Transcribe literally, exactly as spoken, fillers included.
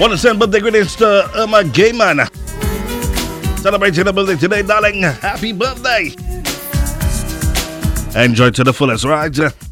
Want to send birthday greetings to Irma Gaiman. Celebrating her birthday today, darling. Happy birthday. Enjoy to the fullest, right?